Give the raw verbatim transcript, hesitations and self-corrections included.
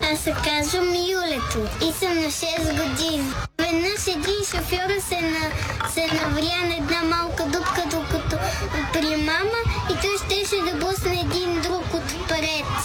Аз се казвам Юлето и съм на шест години. Веднъж един шофьор се, на, се навря на една малка дупка, докато при мама